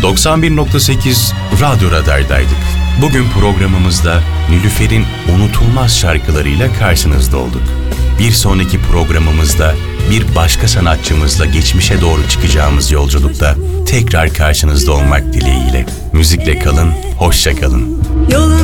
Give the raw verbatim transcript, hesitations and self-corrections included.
doksan bir nokta sekiz Radyo Radar'daydık. Bugün programımızda Nilüfer'in unutulmaz şarkılarıyla karşınızda olduk. Bir sonraki programımızda bir başka sanatçımızla geçmişe doğru çıkacağımız yolculukta tekrar karşınızda olmak dileğiyle. Müzikle kalın, hoşça kalın.